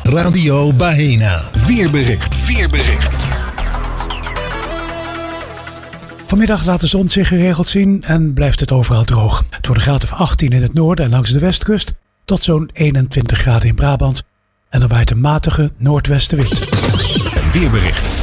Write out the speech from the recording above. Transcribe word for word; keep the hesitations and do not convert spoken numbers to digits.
Radio Baena. Weerbericht. Weerbericht. Vanmiddag laat de zon zich geregeld zien en blijft het overal droog. Het wordt een graad of achttien in het noorden en langs de westkust tot zo'n eenentwintig graden in Brabant. En er waait een matige noordwestenwind. Weerbericht